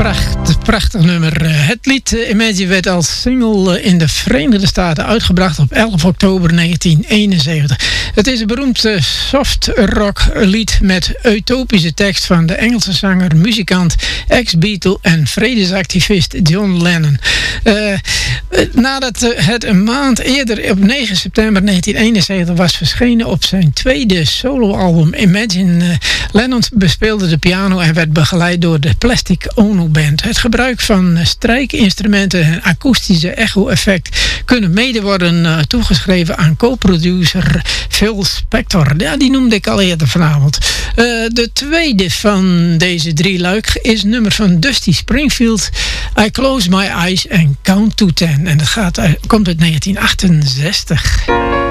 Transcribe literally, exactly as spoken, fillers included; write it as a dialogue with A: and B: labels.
A: Prachtig, prachtig nummer. Het lied Imagine werd als single in de Verenigde Staten uitgebracht op elf oktober negentien eenenzeventig. Het is een beroemd soft rock lied met utopische tekst van de Engelse zanger, muzikant, ex-Beatle en vredesactivist John Lennon. Uh, nadat het een maand eerder op negen september negentien eenenzeventig was verschenen op zijn tweede soloalbum Imagine, uh, Lennon bespeelde de piano en werd begeleid door de Plastic Ono Band. Het gebruik van strijkinstrumenten en akoestische echo-effect kunnen mede worden uh, toegeschreven aan co-producer Phil Spector. Ja, die noemde ik al eerder vanavond. Uh, de tweede van deze drie luik is nummer van Dusty Springfield, I Close My Eyes and Count to Ten. En dat gaat, uh, komt uit negentien achtenzestig.